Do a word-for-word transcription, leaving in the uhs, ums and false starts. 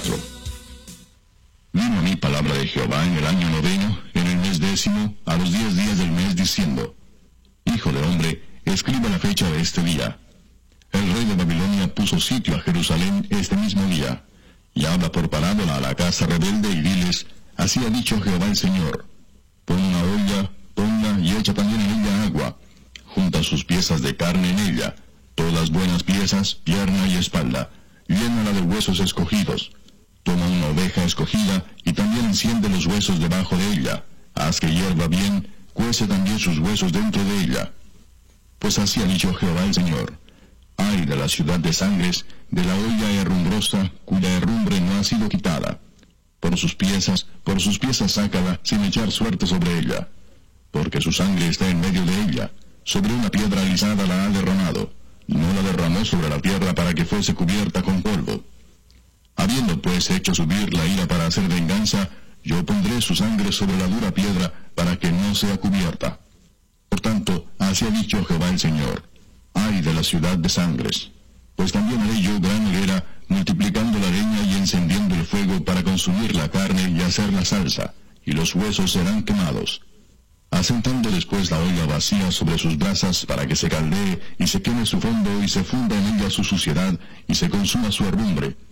cuatro. Vino a mí palabra de Jehová en el año noveno, en el mes décimo, a los diez días del mes, diciendo: Hijo de hombre, escriba la fecha de este día. El rey de Babilonia puso sitio a Jerusalén este mismo día, y habla por parábola a la casa rebelde y diles: Así ha dicho Jehová el Señor: Pon una olla, ponla y echa también en ella agua, junta sus piezas de carne en ella, todas buenas piezas, pierna y espalda, llénala de huesos escogidos. Toma una oveja escogida, y también enciende los huesos debajo de ella. Haz que hierva bien, cuece también sus huesos dentro de ella. Pues así ha dicho Jehová el Señor: Ay de la ciudad de sangres, de la olla herrumbrosa, cuya herrumbre no ha sido quitada. Por sus piezas, por sus piezas sácala, sin echar suerte sobre ella. Porque su sangre está en medio de ella, sobre una piedra alisada la ha derramado, no la derramó sobre la tierra para que fuese cubierta con polvo. Habiendo pues hecho subir la ira para hacer venganza, yo pondré su sangre sobre la dura piedra para que no sea cubierta. Por tanto, así ha dicho Jehová el Señor: Ay de la ciudad de sangres, pues también haré yo gran hoguera, multiplicando la leña y encendiendo el fuego para consumir la carne y hacer la salsa, y los huesos serán quemados. Asentando después la olla vacía sobre sus brasas para que se caldee y se queme su fondo y se funda en ella su suciedad y se consuma su herrumbre,